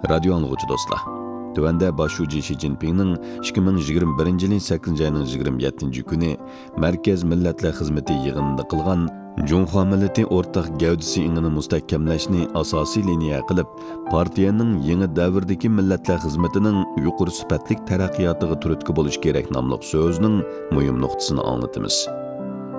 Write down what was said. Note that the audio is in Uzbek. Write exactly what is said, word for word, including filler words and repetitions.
Radio anlıqçı dostlar. Tövəndə başçı Xi Jinpingning ikki ming yigirma birinchi yilning sakkizinchi ayning yigirma yettinchi kuni Markaz Millatlar xizmati yig'inida qilgan Junxo millati o'rtaq gavdisi ingini mustahkamlashni asosiy liniya qilib, partiyaning yangi davrdagi millatlar xizmatining yuqori sifatli taraqqiyotiga turtki bo'lish kerak nomli so'zning muhim nuqtasini anglatamiz.